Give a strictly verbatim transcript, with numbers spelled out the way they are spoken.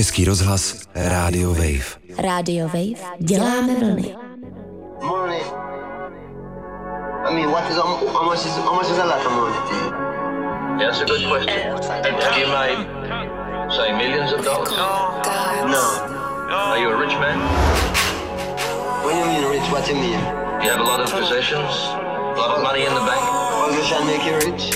Český rozhlas Radio Wave. Radio Wave, děláme vlny. Money. I mean, what is how much is how much is a lot of money? Yeah, that's a good question. Have you made, say, millions of dollars? No. Are you a rich man? When you mean rich, what you mean? You have a lot of possessions, a lot of money in the bank. Position make you rich?